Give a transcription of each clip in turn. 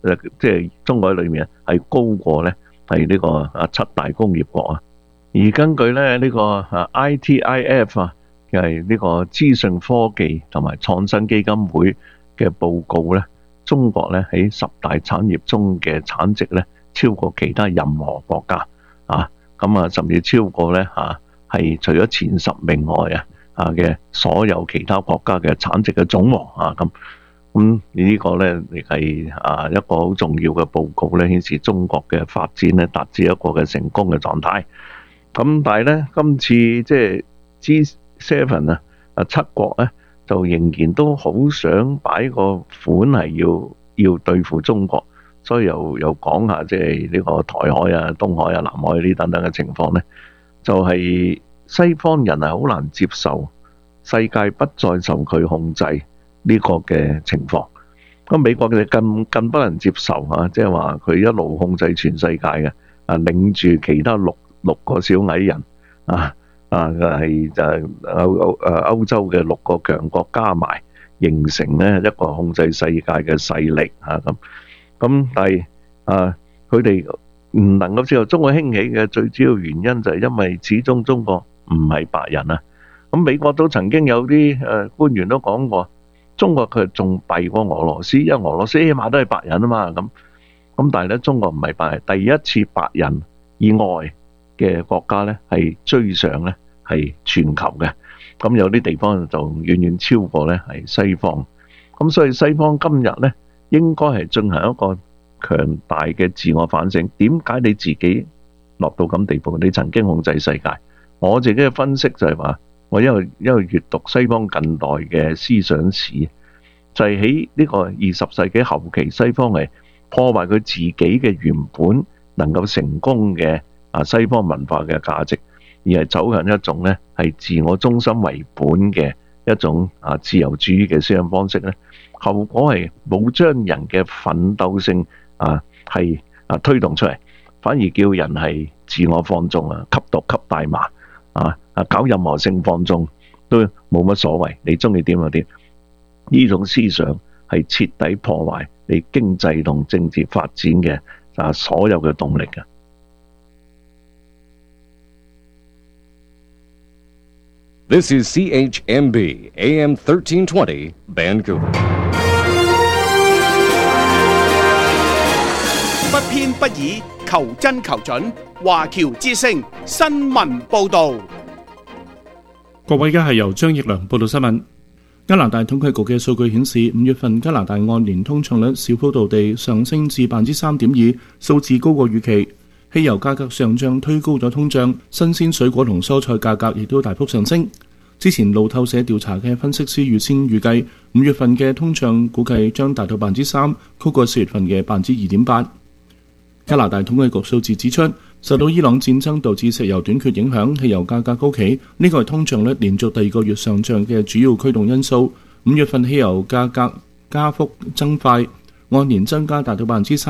即係中國喺裏面係高過咧係呢個七大工業國啊。而根據咧呢個ITIF 係呢個資訊科技同埋創新基金會嘅報告咧，中國咧喺10大產業中嘅產值咧超過其他任何國家啊，甚至超過咧係除咗前10名外嘅所有其他國家嘅產值嘅總和啊。咁呢個咧亦係一個好重要嘅報告咧，顯示中國嘅發展咧達至一個嘅成功嘅狀態。咁但係咧今次即係 G7 7國咧就仍然都好想擺個款係要對付中國，所以又講下即係呢個台海啊、東海啊、南海呢等等嘅情況咧，就係西方人係好難接受世界不再受佢控制呢個嘅情況。咁美國嘅更不能接受即係話佢一路控制全世界嘅領住其他六個小矮人係就係歐洲嘅6個強國加埋形成咧一個控制世界嘅勢力咁但係佢哋唔能夠接受中國興起嘅最主要原因就係因為始終中國唔係白人咁美國都曾經有啲官員都講過，中國佢仲弊過俄羅斯，因為俄羅斯起碼都係白人嘛咁但係咧中國唔係白人，第一次白人以外嘅國家咧係追上咧係全球嘅，咁有啲地方就遠遠超過咧係西方，咁所以西方今日咧應該係進行一個強大嘅自我反省，點解你自己落到咁地步？你曾經控制世界。我自己嘅分析就係話，我因為閱讀西方近代嘅思想史，就係喺呢個20世紀後期，西方係破壞佢自己嘅原本能夠成功嘅西方文化嘅價值，而係走向一種咧係自我中心為本嘅一種自由主義嘅思想方式咧，後果係冇將人嘅奮鬥性係推動出嚟，反而叫人係自我放縱吸毒吸大麻搞任何性放縱都冇乜所謂，你中意點就點。呢種思想係徹底破壞你經濟同政治發展嘅所有嘅動力嘅。 This is CHMB AM 1320 Vancouver。 不偏不倚，求真求準。華僑之聲新聞報導。 各位，而家係由張奕良報道新聞。加拿大統計局嘅數據顯示，5月份加拿大按年通脹率小幅度地上升至 3.2%， 數字高過預期。汽油價格上漲推高咗通脹，新鮮水果同蔬菜價格亦都大幅上升。之前路透社調查嘅分析師預先預計5月份嘅通脹估計將達到 3%， 高過4月份嘅 2.8%。加拿大統計局數字指出，受到伊朗戰爭導致石油短缺影響，汽油價格高企，呢個係通脹率連續第二個月上漲嘅主要驅動因素。5月份汽油價格加幅增快，按年增加達到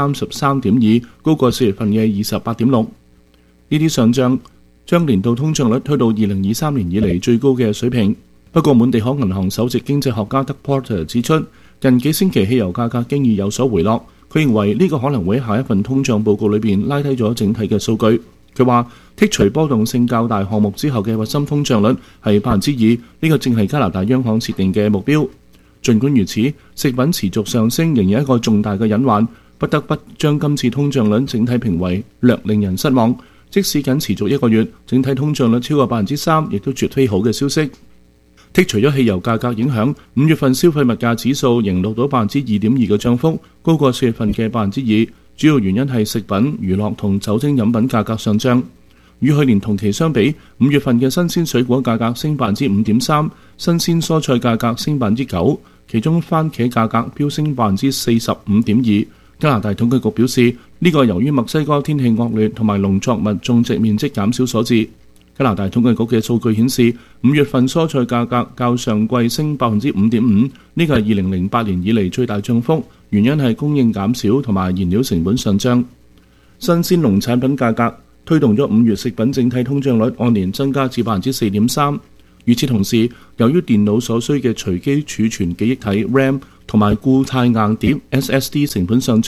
33.2%， 高過4月份嘅 28.6%。呢啲上漲將年度通脹率推到2023年以嚟最高嘅水平。不過，滿地可銀行首席經濟學家德 Porter 指出，近幾星期汽油價格經已有所回落。佢認為呢個可能會喺下一份通脹報告裏邊拉低咗整體嘅數據。佢話剔除波動性較大項目之後嘅核心通脹率係 2%， 呢個正係加拿大央行設定嘅目標。儘管如此，食品持續上升仍然一個重大嘅隱患，不得不將今次通脹率整體評為略令人失望。即使僅持續1個月，整體通脹率超過 3%， 亦都絕非好嘅消息。剔除咗汽油價格影響，5月份消費物價指數仍錄到 2.2% 嘅漲幅，高過4月份嘅 2%。主要原因係食品、娛樂同酒精飲品價格上漲。與去年同期相比，5月份嘅新鮮水果價格升 5.3%， 新鮮蔬菜價格升 9%， 其中番茄價格飆升 45.2%。加拿大統計局表示，呢個由於墨西哥天氣惡劣同埋農作物種植面積減少所致。加拿大統計局嘅數據顯示，5月份蔬菜價格較上季升 5.5%， 呢個係2008年以嚟最大漲幅，原因係供應減少同埋燃料成本上漲。新鮮農產品價格推動咗5月食品整體通脹率按年增加至 4.3%。與此同時，由於電腦所需嘅隨機儲存記憶體 RAM 同埋固態硬碟 SSD 成本上漲，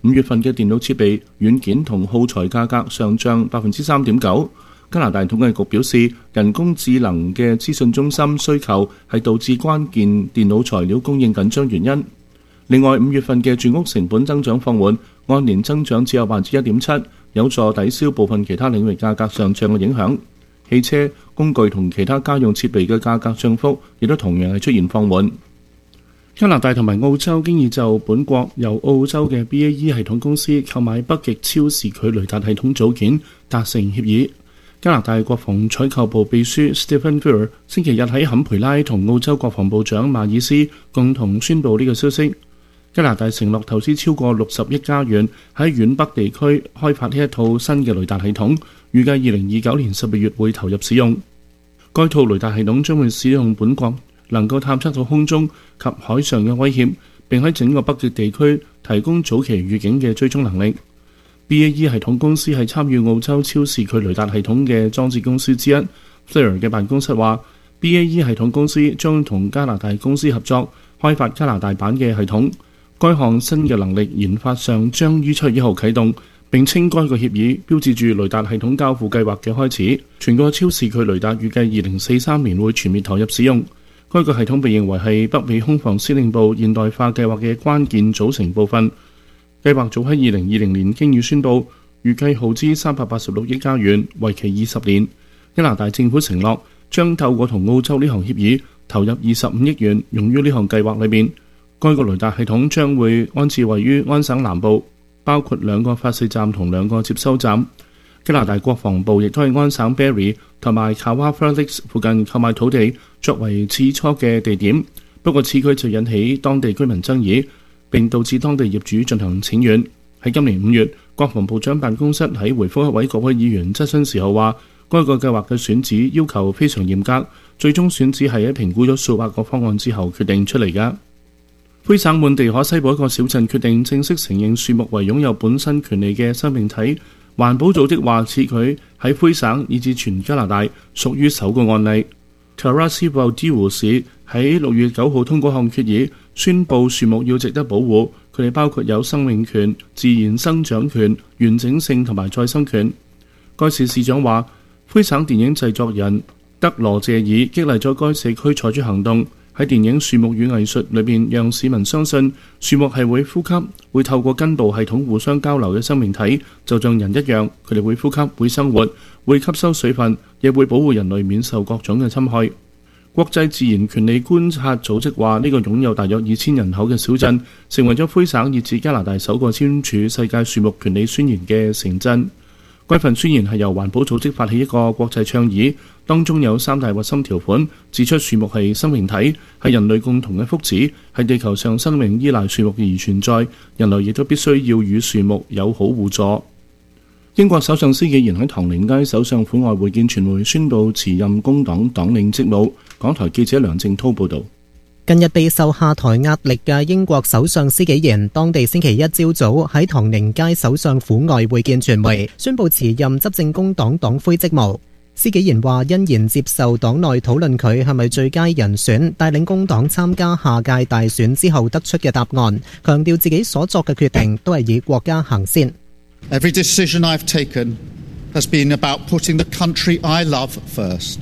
5月份嘅電腦設備、軟件同耗材價格上漲 3.9%。加拿大統計局表示，人工智能嘅資訊中心需求係導致關鍵電腦材料供應緊張原因。另外，5月份嘅住屋成本增長放緩，按年增長只有 1.7%， 有助抵消部分其他領域價格上漲嘅影響。汽車、工具同其他家用設備嘅價格漲幅亦都同樣係出現放緩。加拿大同埋澳洲經已就本國由澳洲嘅 BAE 系統公司購買北極超視距雷達系統組件達成協議。加拿大國防採購部秘書 Stephen Fuhr 星期日喺坎培拉同澳洲國防部長馬爾斯共同宣布呢個消息。加拿大承諾投資超過60億加元喺遠北地區開發呢一套新嘅雷達系統，預計2029年12月會投入使用。該套雷達系統將會使用本國能夠探測到空中及海上嘅威脅，並喺整個北極地區提供早期預警嘅追蹤能力。BAE 系統公司係參與澳洲超視距雷達系統嘅裝置公司之一。Flair 嘅辦公室話 ，BAE 系統公司將同加拿大公司合作開發加拿大版嘅系統。該項新嘅能力研發上將於7月1號啟動，並稱該個協議標誌住雷達系統交付計劃嘅開始。全個超視距雷達預計2043年會全面投入使用。該個系統被認為係北美空防司令部現代化計劃嘅關鍵組成部分。計劃早喺2020年經已宣布，預計耗資386億加元，為期20年。加拿大政府承諾將透過同澳洲呢項協議投入25億元，用於呢項計劃裏面。該個雷達系統將會安置位於安省南部，包括2個發射站同2個接收站。加拿大國防部亦都喺安省 Barrie 同埋 Kawartha Lakes 附近購買土地，作為次初嘅地點。不過此舉就引起當地居民爭議，並導致當地業主進行請願。喺今年5月，國防部長辦公室喺回覆一位國會議員質詢時候話，該個計劃嘅選址要求非常嚴格，最終選址係喺評估咗數百個方案之後決定出嚟㗎。魁省滿地可西部一個小鎮決定正式承認樹木為擁有本身權利嘅生命體。環保組織話，此舉喺魁省以至全加拿大屬於首個案例。Karasivaldil 市喺6月9號通過項決議，宣布樹木要值得保護，佢哋包括有生命權、自然生長權、完整性同埋再生權。該市市長話，魁省電影製作人德羅謝爾激勵咗該社區採取行動，喺電影《樹木與藝術》裏邊，讓市民相信樹木係會呼吸、會透過根部系統互相交流嘅生命體，就像人一樣，佢哋會呼吸、會生活、會吸收水分，亦會保護人類免受各種嘅侵害。國際自然權利觀察組織話，呢個擁有大約2000人口嘅小鎮，成為咗魁省以至加拿大首個簽署世界樹木權利宣言嘅城鎮。該份宣言係由環保組織發起一個國際倡議，當中有3大核心條款，指出樹木係生命體，係人類共同嘅福祉，係地球上生命依賴樹木而存在，人類亦都必須要與樹木友好互助。英國首相施紀賢喺唐寧街首相府外會見傳媒，宣布辭任工黨黨領職務。港台記者梁正滔報導。 近日備受下台壓力嘅英國首相施紀賢，當地星期一朝早喺唐寧街首相府外會見傳媒，宣布辭任執政工黨黨魁職務。施紀賢話欣然接受黨內討論佢係咪最佳人選，帶領工黨參加下屆大選之後得出嘅答案，強調自己所作嘅決定都係以國家行先。 Every decision I've taken has been about putting the country I love first.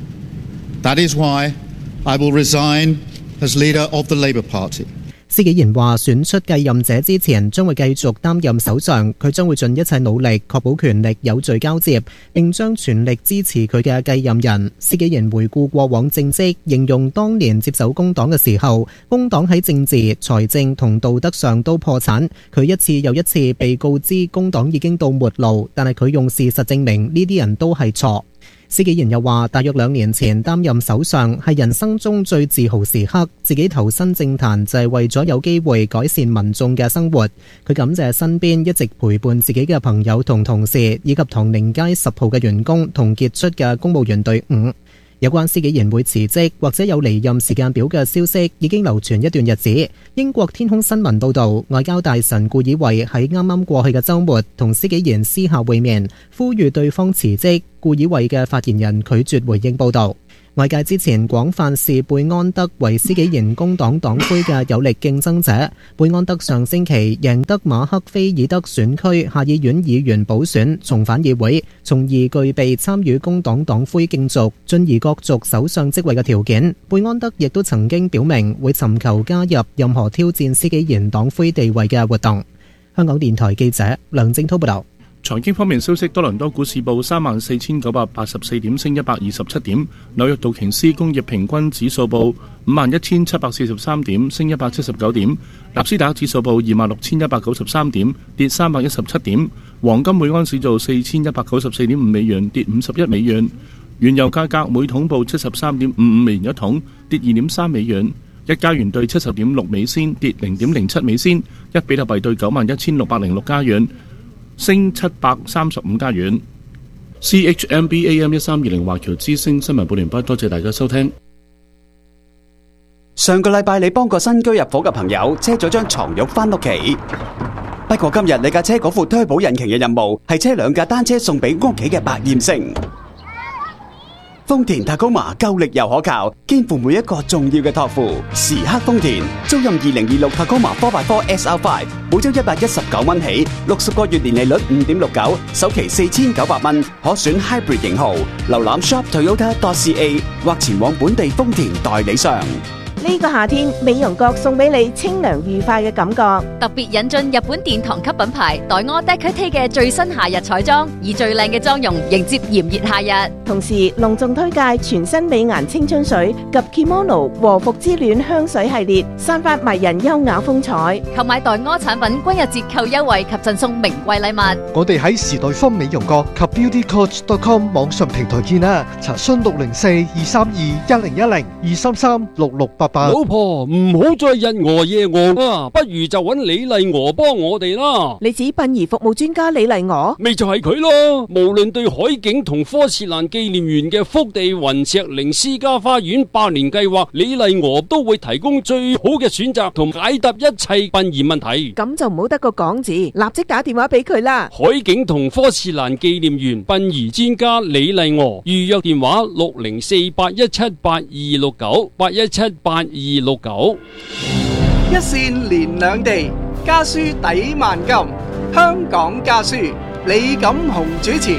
That is why I will resign as leader of the Labour Party. 施紀賢話選出繼任者之前將會繼續擔任首相，佢將會盡一切努力確保權力有序交接，並將全力支持佢嘅繼任人。施紀賢回顧過往政績，形容當年接手工黨嘅時候，工黨喺政治、財政同道德上都破產。佢一次又一次被告知工黨已經到末路，但係佢用事實證明呢啲人都係錯。施紀賢又話，大約2年前擔任首相係人生中最自豪時刻，自己投身政壇就係為咗有機會改善民眾嘅生活。佢感謝身邊一直陪伴自己嘅朋友同同事，以及唐寧街10號嘅員工同傑出嘅公務員隊伍。有關施紀賢會辭職或者有離任時間表嘅消息已經流傳一段日子。英國天空新聞報道，外交大臣顧以為喺啱啱過去嘅週末同施紀賢私下會面，呼籲對方辭職。顧以為嘅發言人拒絕回應報道。 外界之前廣泛視貝安德為施紀賢工黨黨魁嘅有力競爭者。貝安德上星期贏得馬克菲爾德選區下議院議員補選，重返議會，從而具備參與工黨黨魁競逐，進而角逐首相職位嘅條件。貝安德亦都曾經表明會尋求加入任何挑戰施紀賢黨魁地位嘅活動。香港電台記者梁正滔報道。 財經方面消息，多倫多股市報34,984點，升127點；紐約道瓊斯工業平均指數報51,743點，升179點；納斯達克指數報26,193點，跌317點；黃金每盎司做4,194.5美元，跌51美元；原油價格每桶報73.55美元一桶，跌2.3美元；一加元兌70.6美仙，跌0.07美仙；一比特幣兌91,606加元，升735加元。CHMB AM1320 華僑之聲新聞報完畢，多謝大家收聽。 上個禮拜你幫個新居入伙嘅朋友車咗張床褥返屋企，不過今日你架車嗰副推保引擎嘅任務係車兩架單車送俾屋企嘅百厭星。豐田塔高馬夠力又可靠，肩負每一個重要嘅託付。時刻豐田，租賃2026塔高馬 4x4 SR5，每周119蚊起，60個月年利率5.69%，首期4900蚊，可選 Hybrid 型號。瀏覽 shop.toyota.ca 或前往本地豐田代理商。 呢個夏天，美容閣送俾你清涼愉快嘅感覺。 特別引進日本殿堂級品牌黛柯 Decote 嘅最新夏日彩妝，以最靚嘅妝容迎接炎熱夏日。 同時隆重推介全新美顏青春水及 Kimono 和服之戀香水系列，散發迷人優雅風采。 購買黛柯產品均有折扣優惠及贈送名貴禮物。 我哋喺時代坊美容閣及 beautycoach.com 網上平台見啦，查詢604-232-1010 233-6688。 老婆唔好再日鵝夜鵝啊，不如就揾李麗鵝幫我哋啦。 你指殯儀服務專家李麗鵝， 咪就係佢咯。無論對海景同科切蘭紀念園嘅福地雲石靈私家花園百年計劃，李麗鵝都會提供最好嘅選擇同解答一切殯儀問題。 咁就唔好得個講字，立即打電話俾佢啦。 海景同科切蘭紀念園殯儀專家李麗鵝，預約電話604-817-8269 817-8269。 一線連兩地，家書抵萬金。香港家書，李錦雄主持。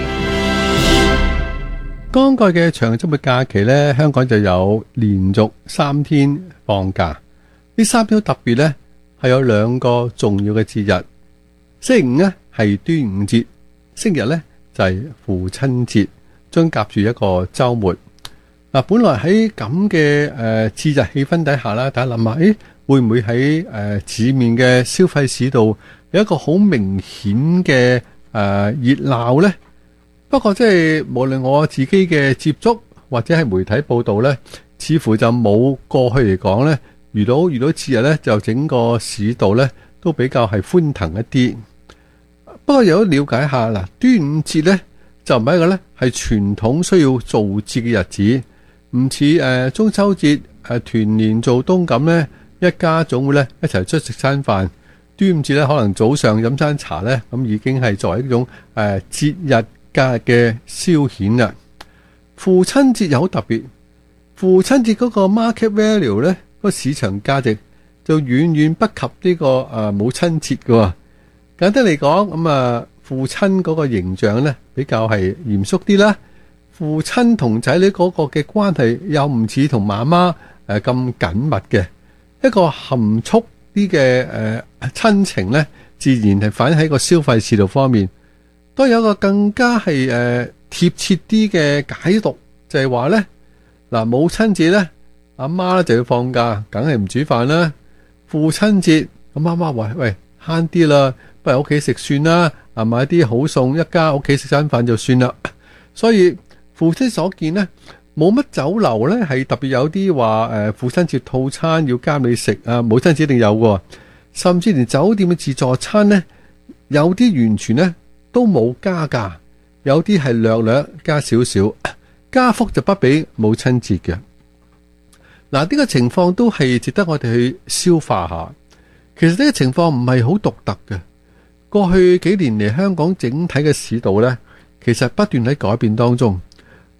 剛過嘅長週末假期呢，香港就有連續3天放假。呢3天好特別呢，係有2個重要嘅節日。星期五呢係端午節，星期日呢就係父親節，將夾住一個週末。嗱，本來喺咁嘅節日氣氛底下啦，大家諗下，會唔會喺市面嘅消費市道有一個好明顯嘅熱鬧呢？不過即係無論我自己嘅接觸或者係媒體報道呢，似乎就冇過去嚟講呢，遇到節日呢，就整個市道呢都比較係歡騰一啲。不過有了解下嗱，端午節呢就唔係一個呢係傳統需要做節嘅日子。唔似中秋節團年做冬咁呢，一家總會呢一齊出食餐飯。端午節呢，可能早上飲餐茶呢，咁已經係作為一種節日假日嘅消遣啦。父親節又好特別，父親節嗰個 market value 呢，個市場價值就遠遠不及呢個母親節㗎。簡單嚟講，咁父親嗰個形象呢，比較係嚴肅啲啦。父親同仔女嗰個嘅關係又唔似同媽媽咁緊密嘅，一個含蓄啲嘅親情呢，自然係反映喺個消費市道方面。都有一個更加係貼切啲嘅解讀，就係話呢，嗱，母親節呢，阿媽呢就要放假，梗係唔煮飯啦。父親節，咁媽媽話：喂，慳啲啦，不如喺屋企食算啦，買啲好餸，一家屋企食餐飯就算啦。所以父親所見呢，冇乜酒樓呢係特別有啲話父親節套餐要加你食啊，母親節一定有喎。甚至連酒店嘅自助餐呢，有啲完全呢都冇加價，有啲係略略加少少，加幅就不比母親節嘅。嗱，呢個情況都係值得我哋去消化下。其實呢個情況唔係好獨特嘅，過去幾年嚟香港整體嘅市道呢，其實不斷喺改變當中。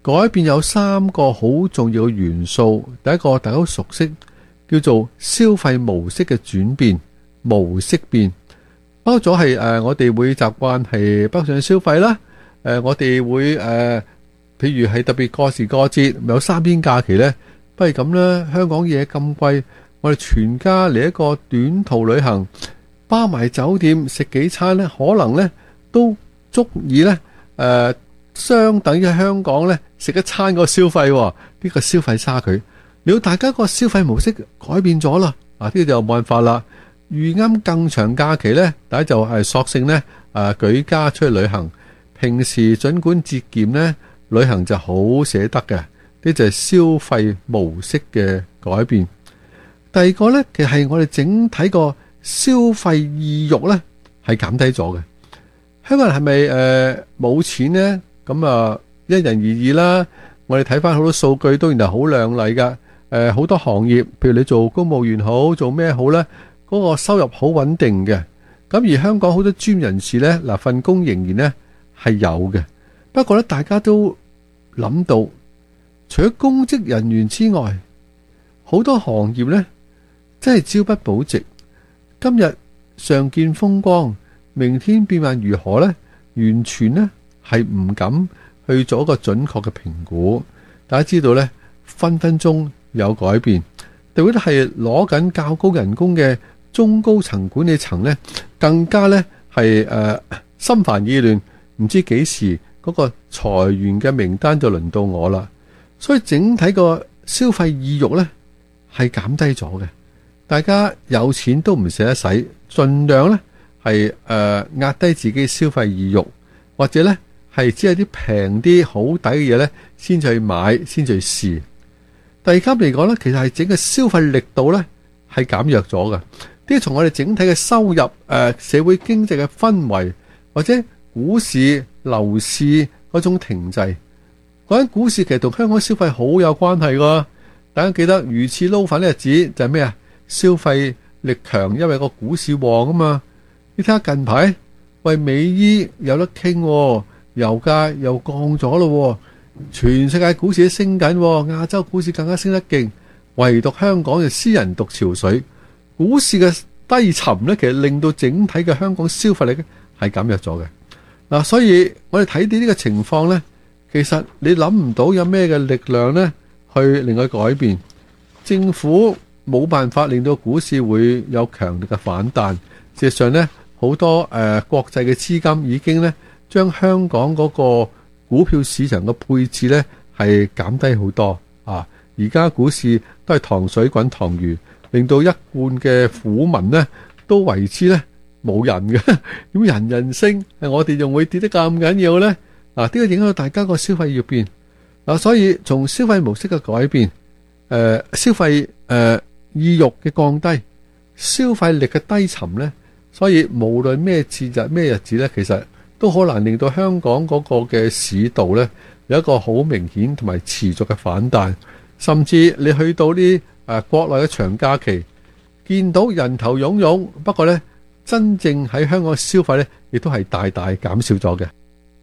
改變有3個好重要嘅元素。第一個大家都熟悉，叫做消費模式嘅轉變，模式變，包括咗係我哋會習慣係北上消費啦。我哋會譬如係特別過時過節，有3天假期呢，不如咁啦。香港嘢咁貴，我哋全家嚟一個短途旅行，包埋酒店食幾餐呢，可能呢都足以呢相等於香港呢食一餐個消費。呢個消費差距，如果大家個消費模式改變咗啦，呢個就冇辦法啦。遇啱更長假期呢，大家就係索性呢舉家出去旅行。平時盡管節儉呢，旅行就好捨得嘅。呢就係消費模式嘅改變。第二個呢，其實係我哋整體個消費意欲呢係減低咗嘅。香港人係咪冇錢呢？咁因人而異啦。我哋睇翻好多數據都原來好亮麗噶。好多行業，譬如你做公務員好，做咩好呢？嗰個收入好穩定嘅。咁而香港好多專業人士呢，嗱份工仍然呢係有嘅。不過呢，大家都諗到，除咗公職人員之外，好多行業呢真係朝不保夕。今日尚見風光，明天變幻如何呢？完全呢係唔敢去做一個準確嘅評估。大家知道呢，分分鐘有改變。特別係攞緊較高人工嘅中高層管理層呢，更加呢係心煩意亂，唔知幾時嗰個裁員嘅名單就輪到我啦。所以整體個消費意欲呢係減低咗嘅。大家有錢都唔捨得使，盡量呢係壓低自己消費意欲，或者呢係只係啲平啲好抵嘅嘢呢先去買，先去試。第二級嚟講呢，其實係整個消費力度呢係減弱咗嘅。呢啲從我哋整體嘅收入、社會經濟嘅氛圍，或者股市、樓市嗰種停滯。講緊股市其實同香港消費好有關係㗎。大家記得魚翅撈飯呢日子就係咩啊？消費力強，因為個股市旺啊嘛。你睇下近排，喂，美伊有得傾，油價又降咗咯，全世界股市都升緊，亞洲股市更加升得勁，唯獨香港就私人獨潮水。股市嘅低沉呢，其實令到整體嘅香港消費力係減弱咗嘅。嗱，所以我哋睇到呢個情況呢，其實你諗唔到有咩嘅力量呢去令佢改變。政府冇辦法令到股市會有強力嘅反彈。事實上呢，好多國際嘅資金已經呢將香港嗰個股票市場嘅配置呢係減低好多啊！而家股市都係糖水滾糖魚，令到一貫嘅股民呢都為之呢冇人嘅。咁人人升，我哋仲會跌得咁緊要呢？呢個影響到大家個消費要變。所以從消費模式嘅改變，消費意欲嘅降低，消費力嘅低沉呢，所以無論咩節日咩日子呢，其實都可能令到香港嗰個嘅市道呢有一個好明顯同埋持續嘅反彈。甚至你去到啲國內嘅長假期，見到人頭湧湧，不過呢真正喺香港嘅消費呢亦都係大大減少咗嘅。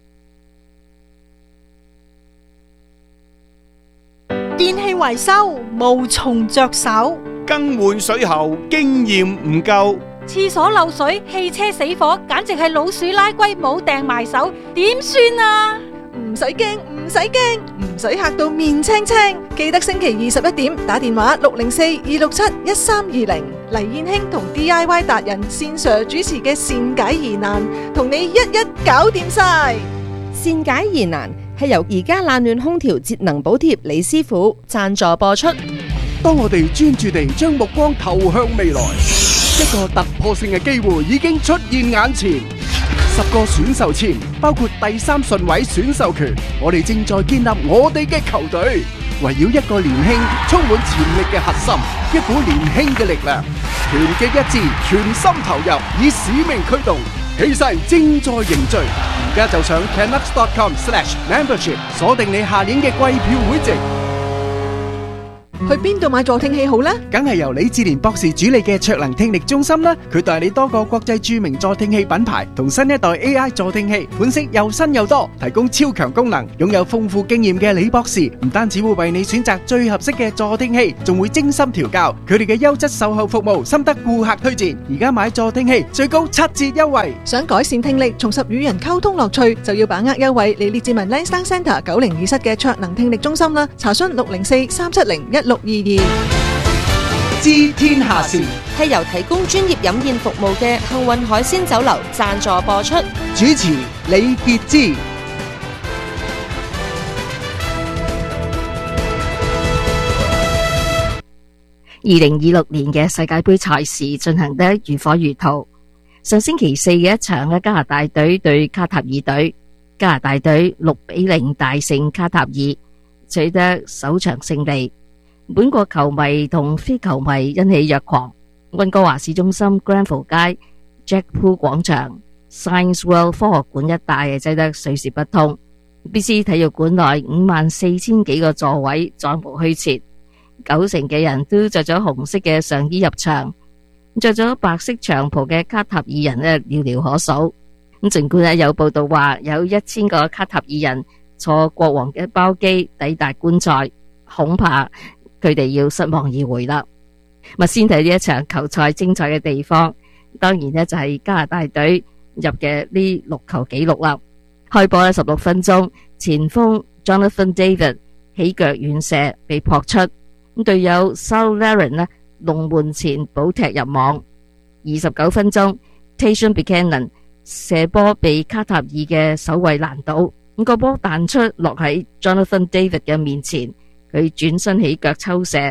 電器維修無從着手， 更換水喉經驗唔夠， 廁所漏水、汽車死火，簡直係老鼠拉龜冇掟埋手，點算啊？ 唔使驚，唔使驚，唔使嚇到面青青。記得星期21點打電話604-267-1320，黎燕卿同 DIY 達人線上主持嘅善解疑難，同你一一搞掂晒。 善解疑難係由而家冷暖空調節能補貼李師傅贊助播出。 當我哋專注地將目光投向未來，一個突破性嘅機會已經出現眼前。10個選秀前，包括第3順位選秀權，我哋正在建立我哋嘅球隊，圍繞一個年輕、充滿潛力嘅核心，一股年輕嘅力量，團結一致，全心投入，以使命驅動，氣勢正在凝聚。而家就上 canucks.com/membership 鎖定你下年嘅季票會籍。 去邊度買助聽器好呢？ 梗係由李志蓮博士主理嘅卓能聽力中心啦。佢代理多個國際著名助聽器品牌同新一代 AI 助聽器，款式又新又多，提供超強功能。擁有豐富經驗嘅李博士唔單止會為你選擇最合適嘅助聽器，仲會精心調教。佢哋嘅優質售後服務深得顧客推薦。而家買助聽器最高7折優惠。 想改善聽力，重拾與人溝通樂趣，就要把握優惠嚟列治文 Lansdowne Centre 902室嘅卓能聽力中心啦。查詢604-370-1622。 知天下事係由提供專業飲宴服務嘅幸運海鮮酒樓贊助播出。 主持李傑之。 2026年嘅世界盃賽事進行得如火如荼。上星期四嘅一場嘅加拿大隊對卡塔爾隊，加拿大隊6-0大勝卡塔爾，取得首場勝利。本國球迷同非球迷欣喜若狂。溫哥華市中心 Granville 街、Jack Pool 廣場、Science World 科學館一帶擠得水泄不通。BC 體育館內54,000幾個座位座無虛設，90%嘅人都着咗紅色嘅上衣入場，着咗白色長袍嘅卡塔爾人寥寥可數。咁盡管有報道話有1000個卡塔爾人坐國王嘅包機抵達觀賽，恐怕佢哋要失望而回啦。先睇呢一場球賽精彩嘅地方，當然就係加拿大隊入嘅呢6球紀錄啦。開波16分鐘，前鋒 Jonathan David 起腳遠射被撲出，隊友 Saul Laren 龍門前補踢入網。29分鐘 Tajon Buchanan 射波被卡塔爾嘅守衛攔倒，個波彈出落喺 Jonathan David 嘅面前，佢轉身起腳抽射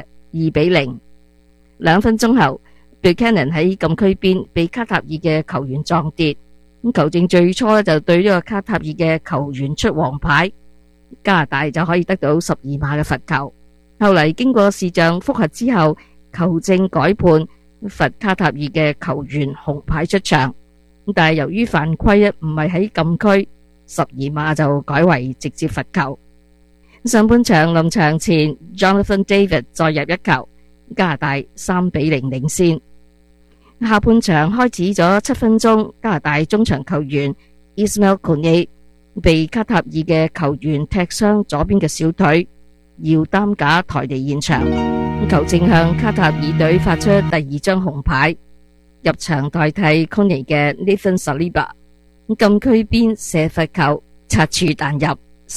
，2-0。2分鐘後 Buchanan 喺禁區邊被卡塔爾嘅球員撞跌，球證最初就對呢個卡塔爾嘅球員出黃牌，加拿大就可以得到12碼嘅罰球。後嚟經過視像複核之後，球證改判罰卡塔爾嘅球員紅牌出場，但係由於犯規唔係喺禁區，12碼就改為直接罰球。上半場臨場前 Jonathan David 再入一球，加拿大3-0領先。下半場開始咗7分鐘，加拿大中場球員 Ismail Kone 被卡塔爾嘅球員踢傷左邊嘅小腿，要擔架抬離現場。球證向卡塔爾隊發出第2張紅牌，入場代替 Kone 嘅 Nathan Saliba 禁區邊射罰球，擦柱彈入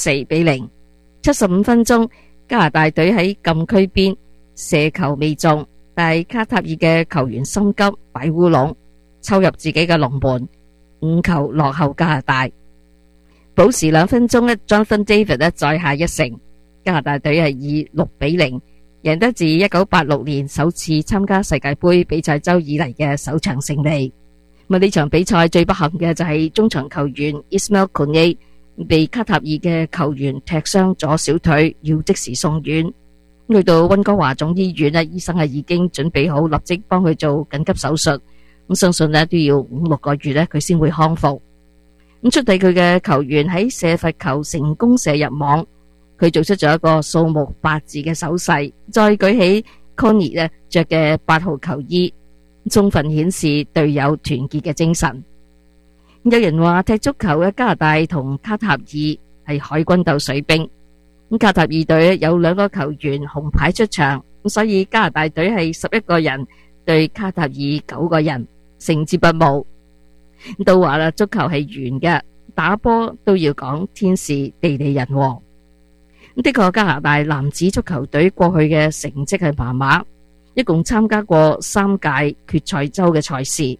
，4-0。75分鐘，加拿大隊喺禁區邊射球未中，但係卡塔爾嘅球員心急擺烏龍，抽入自己嘅龍門，5球落後加拿大。補時2分鐘，Jonathan David 再下一城，加拿大隊係以6-0贏得自1986年首次參加世界盃比賽周以嚟嘅首場勝利。呢場比賽最不幸嘅就係中場球員 Ismail Kone 被卡塔爾嘅球員踢傷左小腿，要即時送院。去到溫哥華總醫院，醫生已經準備好立即幫佢做緊急手術。相信都要5-6個月佢先會康復。出替佢嘅球員喺射罰球成功射入網，佢做出咗一個數目8字嘅手勢，再舉起 Kone 着嘅8號球衣，充分顯示隊友團結嘅精神。有人話踢足球嘅加拿大同卡塔爾係海軍鬥水兵，卡塔爾隊有2個球員紅牌出場，所以加拿大隊係11個人對卡塔爾9個人，勝之不武。都話啦，足球係圓嘅，打波都要講天時地利人和。的確，加拿大男子足球隊過去嘅成績係麻麻，一共參加過3屆決賽周嘅賽事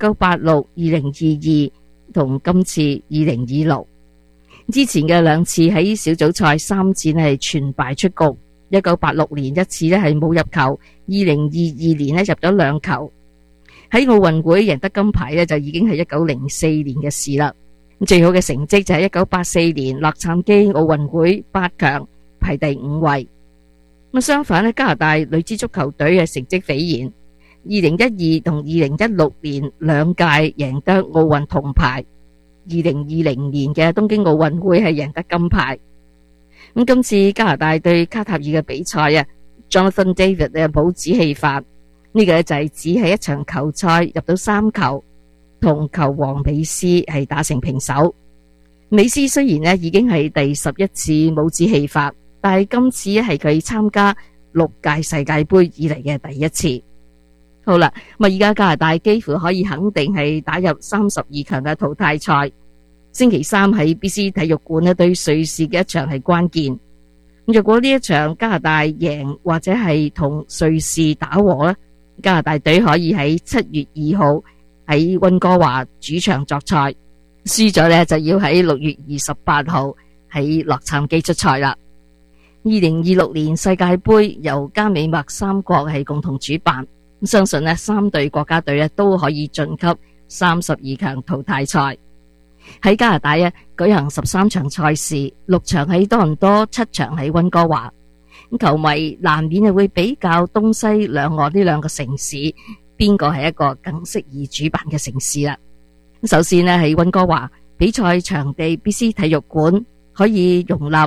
，1986、2022同今次2026。之前嘅2次喺小組賽3戰係全敗出局，1986年1次係冇入球，2022年入咗2球。喺奧運會贏得金牌就已經係1904年嘅事啦。最好嘅成績就係1984年洛杉磯奧運會8強排第5位。相反加拿大女子足球隊嘅成績斐然，2012同2016年2屆贏得奧運銅牌，2020年嘅東京奧運會係贏得金牌。今次加拿大對卡塔爾嘅比賽 Jonathan David 嘅帽子戲法，呢個就係指喺一場球賽入到3球，同球王美斯係打成平手。美斯雖然已經係第11次帽子戲法，但係今次係佢參加6屆世界盃以嚟嘅第一次。好啦，而家加拿大幾乎可以肯定係打入32強嘅淘汰賽。星期三喺 BC 體育館對瑞士嘅一場係關鍵。若果呢一場加拿大贏或者係同瑞士打和咧，加拿大隊可以喺7月2號喺溫哥華主場作賽，輸咗呢就要喺6月28號喺洛杉磯出賽啦。2026年世界盃由加美墨3國係共同主辦，相信呢3隊國家隊都可以晉級32強淘汰賽。喺加拿大舉行13場賽事，6場喺多倫多，7場喺溫哥華。球迷難免會比較東西兩岸呢兩個城市，邊個係一個更適宜主辦嘅城市啦。首先喺溫哥華，比賽場地 BC 體育館可以容納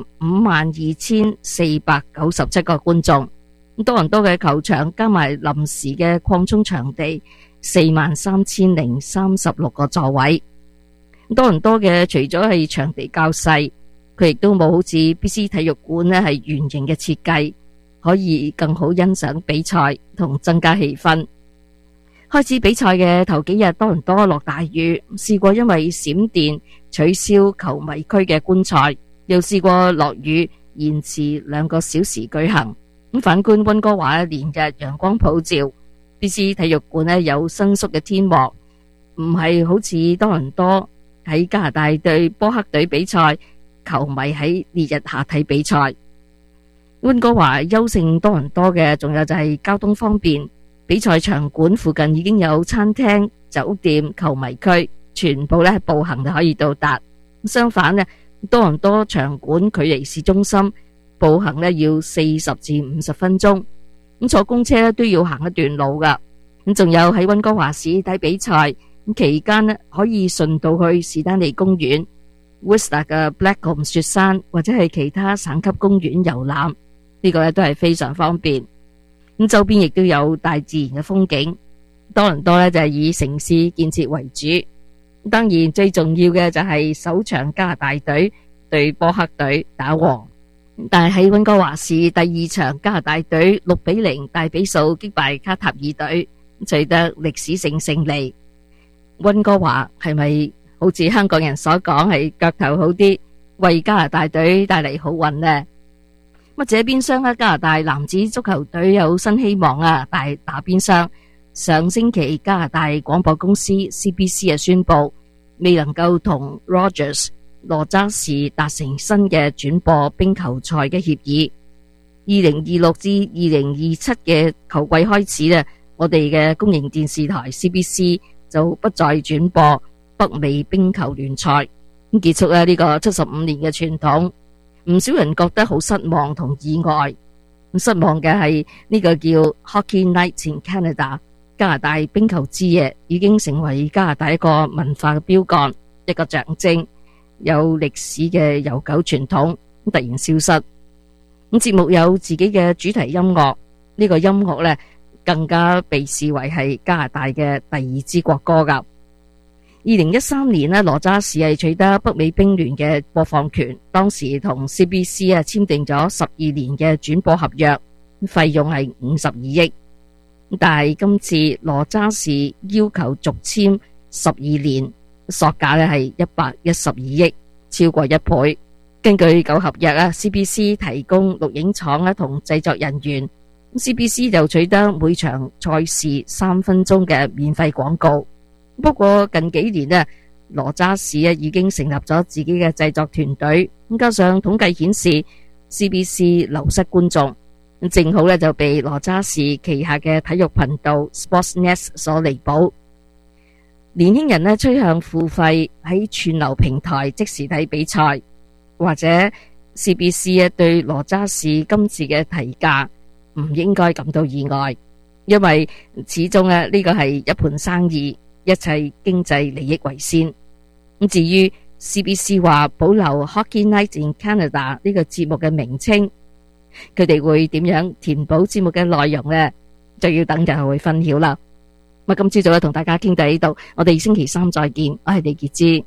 52,497個觀眾。多倫多嘅球場加埋臨時嘅擴充場地，43,036個座位。多倫多嘅除咗係場地較細，佢亦都冇好似 BC 體育館係圓形嘅設計，可以更好欣賞比賽同增加氣氛。開始比賽嘅頭幾日，多倫多落大雨，試過因為閃電取消球迷區嘅觀賽，又試過落雨延遲2個小時舉行。反觀溫哥華連日陽光普照， BC 體育館有伸縮嘅天幕，唔係好似多倫多喺加拿大對波克隊比賽，球迷喺烈日下睇比賽。溫哥華優勝多倫多嘅，仲有就係交通方便，比賽場館附近已經有餐廳、酒店、球迷區，全部步行就可以到達。相反多倫多場館距離市中心步行要40至50分鐘，咁坐公車都要行一段路噶。咁仲有喺溫哥華市睇比賽期間可以順道去士丹利公園、Whistler 嘅 Blackcomb 雪山或者係其他省級公園遊覽，呢個都係非常方便。咁周邊亦都有大自然嘅風景。多倫多就係以城市建設為主，當然最重要嘅就係首場加拿大隊對波克隊打和。但係喺溫哥華市第2場加拿大隊6-0大比數擊敗卡塔爾隊，取得歷史性勝利。溫哥華係咪好似香港人所講係腳頭好啲，為加拿大隊帶嚟好運呢？咁這邊廂加拿大男子足球隊有新希望啊！但係打邊廂，上星期加拿大廣播公司 CBC 宣布未能夠同 Rogers 羅渣士達成新嘅轉播冰球賽嘅協議。2026至2027嘅球季開始我哋嘅公營電視台 CBC 就不再轉播北美冰球聯賽，咁結束呢個75年嘅傳統。唔少人覺得好失望同意外。失望嘅係呢個叫 Hockey Night in Canada 加拿大冰球之夜已經成為加拿大一個文化嘅標杆，一個象徵，有歷史嘅悠久傳統突然消失。咁節目有自己嘅主題音樂，呢個音樂更加被視為係加拿大嘅第2支國歌噶。2013年羅渣士係取得北美冰聯嘅播放權，當時同 CBC 簽訂咗12年嘅轉播合約，費用係52億。但係今次羅渣士要求續簽12年，索價係112億，超過1倍。根據舊合約CBC 提供錄影廠同製作人員，CBC 就取得每場賽事3分鐘嘅免費廣告。不過近幾年羅渣士已經成立咗自己嘅製作團隊，加上統計顯示 CBC 流失觀眾，正好就被羅渣士旗下嘅體育頻道 Sportsnet 所彌補。年輕人趨向付費喺串流平台即時睇比賽，或者 CBC 對羅渣士今次嘅提價唔應該感到意外，因為始終呢個係一盤生意，一切經濟利益為先。至於 CBC 話保留 Hockey Night in Canada 呢個節目嘅名稱， 佢哋會點樣填補節目嘅內容呢？就要等日後會分曉啦。咁今朝早同大家傾到呢度，我哋星期三再見。我係李潔芝。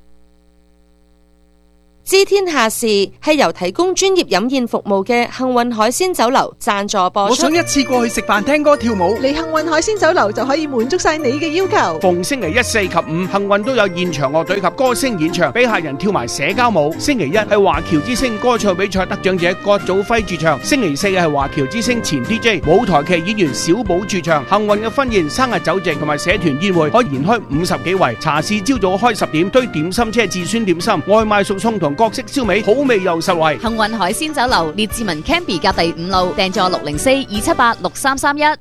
知天下事係由提供專業飲宴服務嘅幸運海鮮酒樓贊助播出。 我想一次過去食飯、聽歌、跳舞， 嚟幸運海鮮酒樓就可以滿足晒你嘅要求。 逢星期一、四及五，幸運都有現場樂隊及歌星演唱，俾客人跳埋社交舞。星期一係華僑之星歌唱比賽得獎者郭祖輝駐唱，星期四係華僑之星前 DJ 舞台劇演員小寶駐唱。幸運嘅婚宴、生日酒席同埋社團宴會可以延開50幾圍。茶市朝早開10點，堆點心車至酸點心，外賣熟餸同各式燒味，好味又實惠。 幸運海鮮酒樓列治文 Canby 隔第5路，訂座604-278-6331。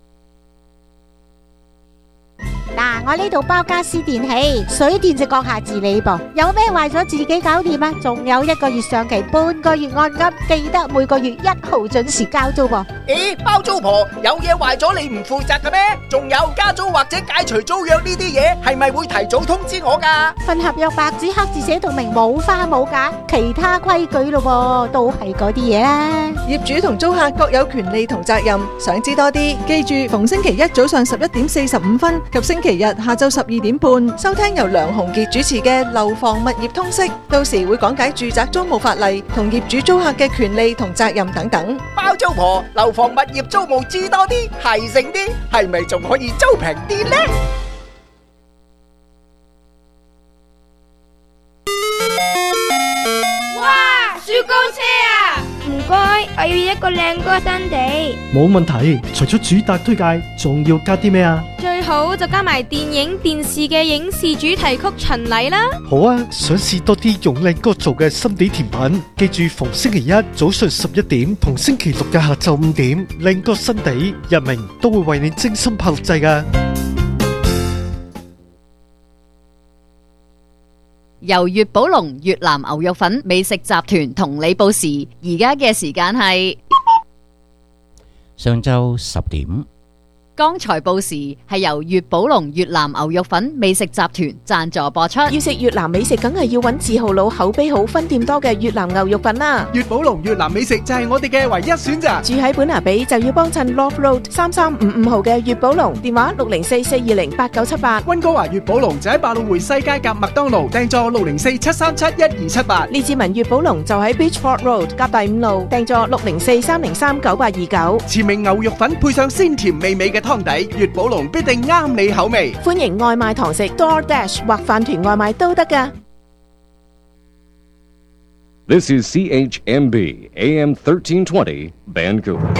嗱，我呢度包家私電器，水電就閣下自理噃。有咩壞咗自己搞掂啊？仲有1個月上期，半個月按金，記得每個月1號準時交租噃。 咦，包租婆有嘢壞咗你唔負責嘅咩？仲有加租或者解除租約呢啲嘢，係咪會提早通知我㗎？ 份合約白紙黑字寫到明，冇花冇假，其他規矩咯，都係嗰啲嘢啦。 業主同租客各有權利同責任，想知多啲，記住逢星期一早上11點45分及星期日下晝12點半，收聽由梁鴻傑主持嘅《樓房物業通識》，到時會講解住宅租務法例同業主租客嘅權利同責任等等。 包租婆樓房物業租務知多啲，係醒啲，係咪仲可以租平啲呢？ 哇，雪糕車啊！唔該，我要一個靚歌新地。 冇問題，除咗主打推介，仲要加啲咩啊？ 最好就加埋電影、電視嘅影視主題曲巡禮啦。 好啊，想試多啲用靚歌做嘅心地甜品，記住逢星期一早上11點同星期六嘅下晝5點，靚歌新地日明都會為你精心拍錄製㗎。 由粵寶龍越南牛肉粉美食集團同你報時，而家嘅時間係上晝10點。 剛才報時係由粵寶龍越南牛肉粉美食集團贊助播出。 要食越南美食，梗係要揾字號佬、口碑好、分店多嘅越南牛肉粉啦。 粵寶龍越南美食就係我哋嘅唯一選擇。 住喺本拿比就要幫襯 Love Road 3355號嘅粵寶龍，電話604-420-8978。 溫哥華粵寶龍就喺百老匯西街夾麥當勞，訂座604-737-1278。 列治文粵寶龍就喺 Beachford Road 夾第5路，訂座604-303-9829。 馳名牛肉粉配上鮮甜美味嘅湯底，粵寶龍必定啱你口味。 歡迎外賣堂食 DoorDash 或飯團外賣都得㗎。 This is CHMB AM 1320 Vancouver.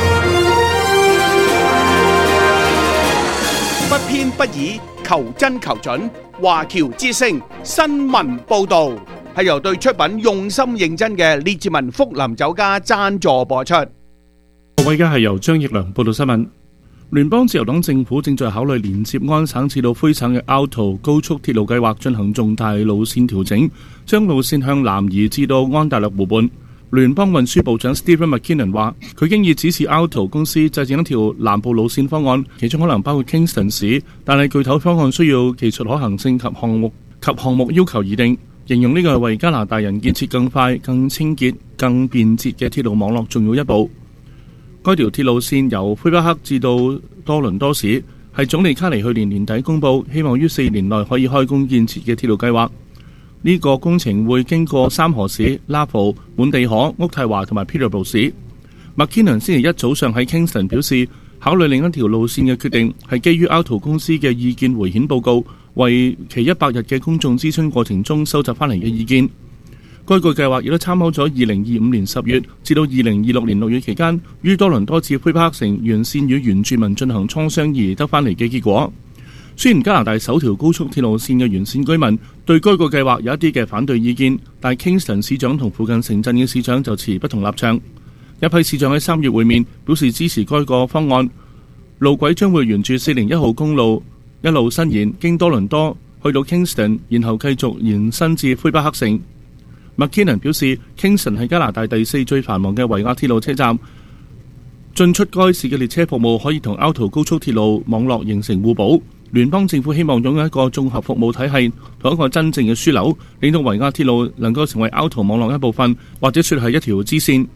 不偏不倚，求真求準。華僑之聲新聞報導係由對出品用心認真嘅列治文福林酒家贊助播出。 各位，而家係由張奕良報道新聞。聯邦自由黨政府正在考慮連接安省至到灰省嘅 Aalto 高速鐵路計劃進行重大路線調整，將路線向南移至到安大略湖畔。聯邦運輸部長 Stephen McKinnon 話，佢經已指示 Aalto 公司制定一條南部路線方案，其中可能包括 Kingston 市，但係具體方案需要技術可行性及項目要求而定。形容呢個係為加拿大人建設更快、更清潔、更便捷嘅鐵路網絡重要一步。該條鐵路線由魁北克至到多倫多市，係總理卡尼去年年底公佈，希望於4年內可以開工建設嘅鐵路計劃。呢個工程會經過三河市、拉普、滿地可、渥太華同埋 Peterborough 市。McKinnon 星期一早上喺 Kingston 表示，考慮另一條路線嘅決定係基於 Aalto 公司嘅意見回顯報告，為期100日嘅公眾諮詢過程中收集翻嚟嘅意見。該個計劃亦都參考咗2025年10月至到2026年6月期間於多倫多至魁北克城沿線與原住民進行磋商而得翻嚟嘅結果。雖然加拿大首條高速鐵路線嘅沿線居民對該個計劃有一啲嘅反對意見，但 Kingston 市長同附近城鎮嘅市長就持不同立場。一批市長喺3月會面，表示支持該個方案。路軌將會沿住401號公路一路伸延，經多倫多去到 Kingston， 然後繼續延伸至魁北克城。McKinnon 表示 ，Kingston 係加拿大第4最繁忙嘅維亞鐵路車站，進出該市嘅列車服務可以同 Aalto 高速鐵路網絡形成互補。聯邦政府希望擁有一個綜合服務體系同一個真正嘅樞紐，令到維亞鐵路能夠成為 Aalto 網絡一部分，或者說係一條支線。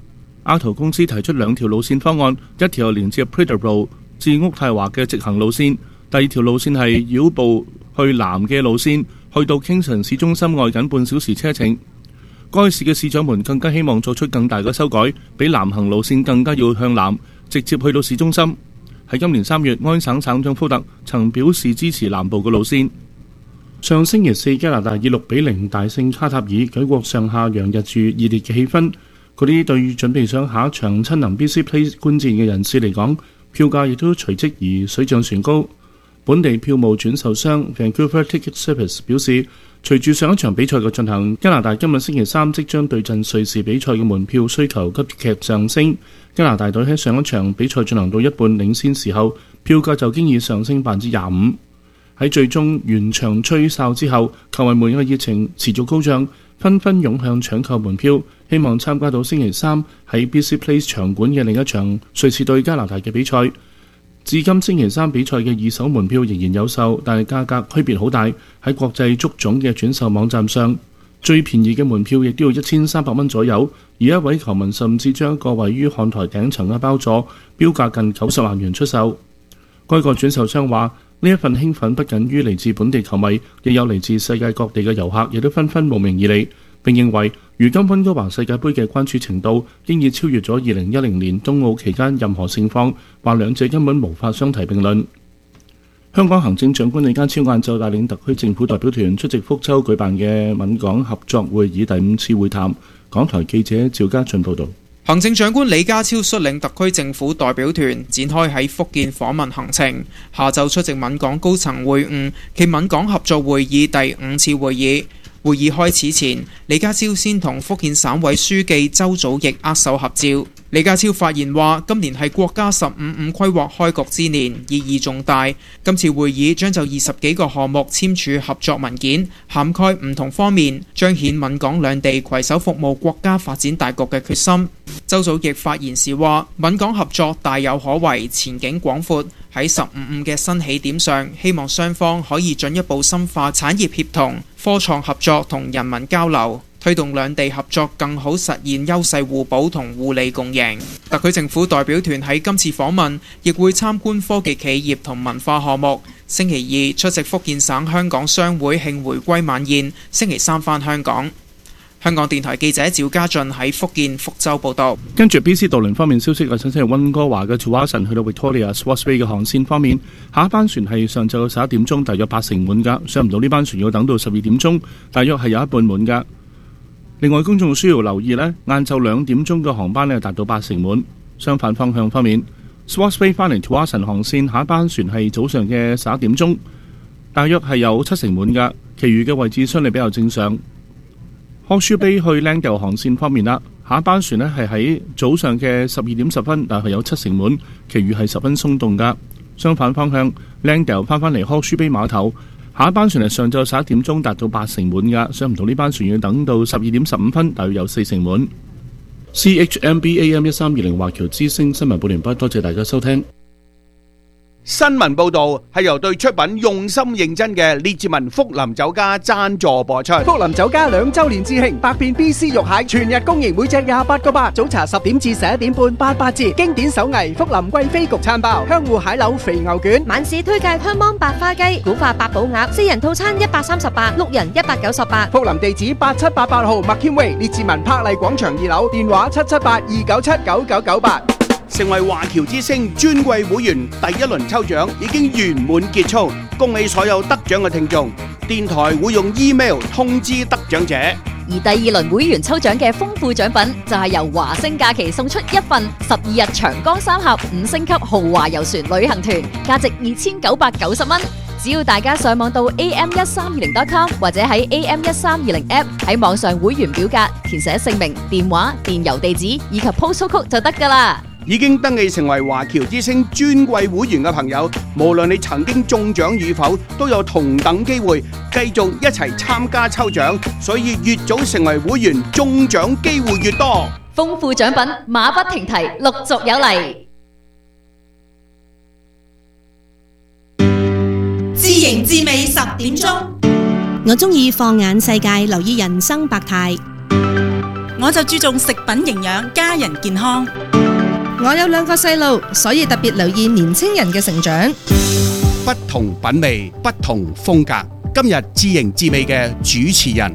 亞圖公司提出2條路線方案，一條連接 Peterborough 至渥太華嘅直行路線，第2條路線係繞步去南嘅路線，去到 Kingston 市中心外僅半小時車程。該市嘅市長們更加希望作出更大嘅修改，比南行路線更加要向南，直接去到市中心。喺今年3月，安省省長福特曾表示支持南部嘅路線。上星期4，加拿大以6-0大勝卡塔爾，舉國上下洋溢住熱烈嘅氣氛。嗰啲對於準備上下一場親臨 BC Place 觀戰嘅人士嚟講，票價亦都隨即而水漲船高。本地票務轉售商 Vancouver Ticket Service 表示，隨住上一場比賽嘅進行，加拿大今日星期3即將對陣瑞士比賽嘅門票需求急劇上升。加拿大隊喺上一場比賽進行到一半領先時候，票價就經已上升 25%。喺最終完場吹哨之後，球迷們嘅熱情持續高漲，紛紛湧向搶購門票，希望參加到星期3喺 BC Place 場館嘅另一場瑞士對加拿大嘅比賽。至今星期3比賽嘅二手門票仍然有售，但係價格區別好大。喺國際足總嘅轉售網站上，最便宜嘅門票亦都要1300蚊左右，而一位球迷甚至將一個位於看台頂層嘅包座標價近90萬元出售。該個轉售商話，呢一份興奮不僅於嚟自本地球迷，亦有嚟自世界各地嘅遊客，亦都紛紛慕名而嚟。並認為，如今溫哥華世界盃嘅關注程度經已超越咗2010年東奧期間任何盛況，話兩者根本無法相提並論。香港行政長官李家超晏晝帶領特區政府代表團出席福州舉辦嘅閩港合作會議第5次會談。港台記者趙家俊報導。 行政長官李家超率領特區政府代表團展開喺福建訪問行程，下晝出席閩港高層會晤暨閩港合作會議第5次會議。會議開始前，李家超先同福建省委書記周祖義握手合照。李家超發言話：今年係國家15五規劃開局之年，意義重大。今次會議將就20幾個項目簽署合作文件，涵蓋唔同方面，彰顯閩港兩地攜手服務國家發展大局嘅決心。周祖義發言時話：閩港合作大有可為，前景廣闊。喺15五嘅新起點上，希望雙方可以進一步深化產業協同、科創合作同人民交流，推動兩地合作更好實現優勢互補同互利共贏。特區政府代表團喺今次訪問亦會參觀科技企業同文化項目。星期2出席福建省香港商會慶回歸晚宴，星期3返香港。香港電台記者趙家俊喺福建福州報道。 跟住 BC 渡輪方面消息，首先係溫哥華嘅 Tsawwassen 去到 Victoria Swartz Bay 嘅航線方面，下一班船係上晝11點鐘，大約80%滿㗎，上唔到呢班船要等到12點鐘，大約係有一半滿㗎。另外，公眾需要留意呢，晏晝2點鐘嘅航班呢達到80%滿。相反方向方面 ，Swartz Bay 翻嚟 Tsawwassen 航線下一班船係早上嘅11點鐘，大約係有70%滿㗎，其餘嘅位置相對比較正常。Horseshoe Bay 去 Langdale 航線方面啦，下一班船呢係喺早上嘅12點10分，但係有70%滿，其餘係十分鬆動㗎。相反方向 Langdale 翻嚟 Horseshoe Bay 碼頭，下一班船係上晝11點鐘達到80%滿㗎，上唔到呢班船要等到12點15分，大約有40%滿。CHMB AM 1320華僑之聲新聞報完畢，多謝大家收聽。 新聞報道係由對出品用心認真嘅列治文福林酒家贊助播出。 福林酒家2周年致慶，百變 BC 肉蟹全日供應，每隻28個8，早茶10點至11點半88折。經典手藝福林貴妃焗餐包，香芋蟹柳肥牛卷， 晚市推介香芒白花雞、古法八寶鴨，4人套餐138，六人198。 福林地址8788號麥謙威，列治文柏麗廣場2樓，電話778-297-9998。 成為華僑之星尊貴會員第一輪抽獎已經圓滿結束，恭喜所有得獎嘅聽眾。電台會用 email 通知得獎者。 而第2輪會員抽獎嘅豐富獎品就係由華星假期送出一份12日長江3峽5星級豪華遊船旅行團，價值2990蚊。只要大家上網到 am1320.com 或者喺 am1320 app 喺網上會員表格填寫姓名、電話、電郵地址以及 postal code 就得㗎喇。 已經登記成為華僑之星尊貴會員嘅朋友，無論你曾經中獎與否，都有同等機會繼續一齊參加抽獎，所以越早成為會員，中獎機會越多。 豐富獎品馬不停蹄，陸續有嚟。 知型知味10點鐘， 我中意放眼世界，留意人生百態。 我就注重食品營養，家人健康。 我有2個細路，所以特別留意年青人嘅成長。 不同品味，不同風格。今日智型智美嘅主持人。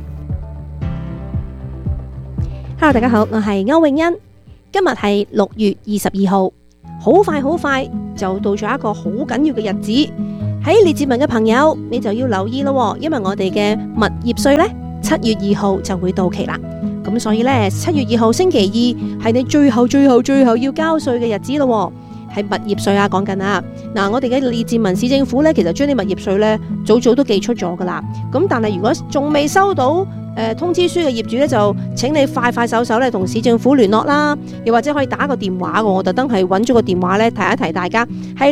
Hello， 大家好，我係歐永欣。今日係6月22號，好快就到咗一個好緊要嘅日子。喺列治文嘅朋友，你就要留意咯，因為我哋嘅物業稅呢，7月2號就會到期啦。咁所以呢，7月2號星期二係你最後要交稅嘅日子咯。係物業稅啊，講緊啊。嗱，我哋嘅列治文市政府呢，其實將啲物業稅呢，早都寄出咗噶啦。咁但係如果仲未收到通知書嘅業主呢，就請你快手咧同市政府聯絡啦，又或者可以打個電話，我特登係揾咗個電話呢，提一提大家，係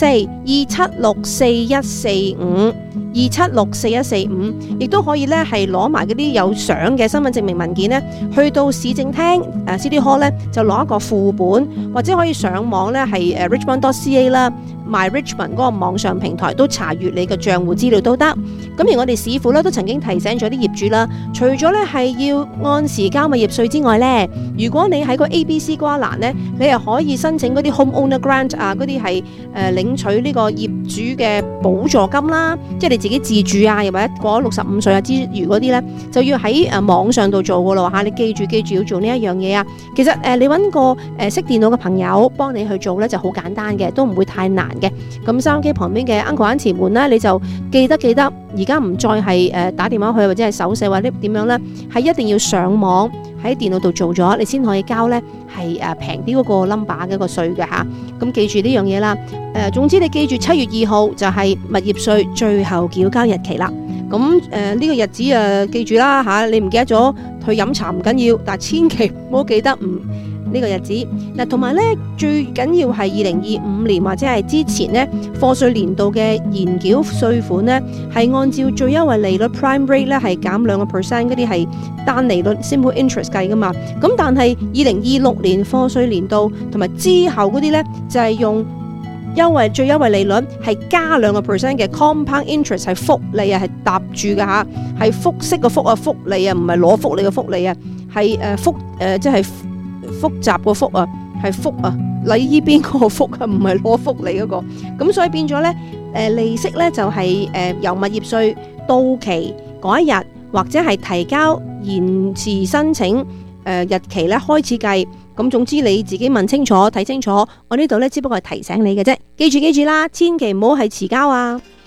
604-276-4145。276-4145，亦都可以咧係攞埋嗰啲有相嘅身份證明文件咧，去到市政廳City Hall 咧就攞一個副本，或者可以上網咧係richmond.ca 啦，MyRichmond 嗰個網上平台都查閲你嘅帳戶資料都得。咁而我哋市府咧都曾經提醒咗啲業主啦，除咗咧係要按時交物業稅之外咧，如果你喺個 ABC 瓜欄咧，你又可以申請嗰啲 Homeowner Grant 啊，嗰啲係領取呢個業主嘅補助金啦，即係你自己自住啊，又或者過咗65歲啊之餘嗰啲咧，就要喺網上度做噶咯嚇。你記住要做呢一樣嘢啊。其實你揾個識電腦嘅朋友幫你去做咧就好簡單嘅，都唔會太難嘅。咁收音機旁邊嘅 Uncle Auntie 們咧，你就記得，而家唔再係打電話去或者係手寫或者點樣咧，係一定要上網喺電腦度做咗，你先可以交咧係平啲嗰個 number 嘅個稅嘅嚇。咁記住呢樣嘢啦。總之你記住7月2號就係物業稅最後繳交日期啦。咁呢個日子記住啦嚇，你唔記得咗去飲茶唔緊要，但係千祈唔好記得呢個日子嗱，同埋咧最緊要係2025年或者係之前咧課稅年度嘅延繳稅款咧係按照最優惠利率 prime rate 咧係減2%嗰啲係單利率 simple interest 計噶嘛。咁但係2026年課稅年度同埋之後嗰啲咧就係用最優惠利率係加2%嘅 compound interest 係福利啊，係搭住噶吓，係複式嘅福啊，福利啊，唔係攞福利嘅福利啊，係即係複雜個福啊，係福啊，禮依邊嗰個福啊，唔係攞福利嗰個。咁所以變咗咧，利息咧就係由物業稅到期嗰一日，或者係提交延遲申請日期咧開始計。咁總之你自己問清楚睇清楚，我呢度咧只不過係提醒你嘅啫。記住啦，千祈唔好係遲交啊！